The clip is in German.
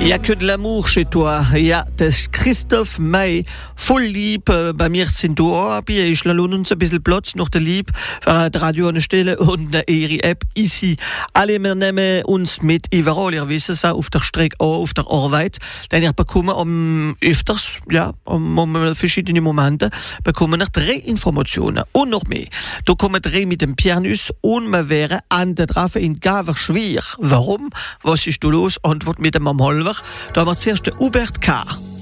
Il n'y a que de l'amour chez toi. Ja, das ist Christoph May. Voll lieb. Bei mir sind du auch. Ich lasse uns ein bisschen Platz noch der Lieb. Die Radio anstellen und ihre App easy. Alle, wir nehmen uns mit überall. Ihr wisst es auch, auf der Strecke, auch auf der Arbeit. Denn ihr bekommen öfters, ja, verschiedene Momente, bekommen noch 3 Informationen. Und noch mehr. Da kommen 3 mit dem Pianus und wir wären an der Traffe in Gaverschwier. Warum? Was ist da los? Antwort mit dem am Halber. Da haben wir zuerst den Hubert K.